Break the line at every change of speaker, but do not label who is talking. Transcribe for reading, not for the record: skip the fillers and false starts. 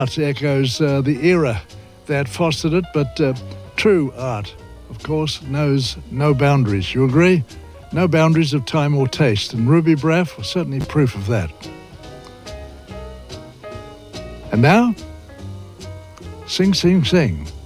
It echoes the era that fostered it, but true art, of course, knows no boundaries. You agree? No boundaries of time or taste, and Ruby Braff was certainly proof of that. And now, sing, sing, sing.